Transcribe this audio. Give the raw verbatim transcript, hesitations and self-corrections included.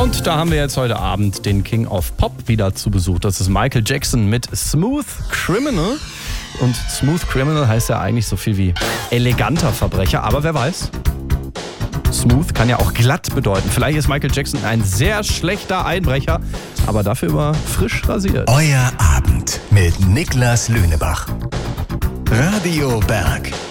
Und da haben wir jetzt heute Abend den King of Pop wieder zu Besuch. Das ist Michael Jackson mit Smooth Criminal. Und Smooth Criminal heißt ja eigentlich so viel wie eleganter Verbrecher. Aber wer weiß, Smooth kann ja auch glatt bedeuten. Vielleicht ist Michael Jackson ein sehr schlechter Einbrecher, aber dafür immer frisch rasiert. Euer Abend mit Niklas Lönebach. Radio Berg.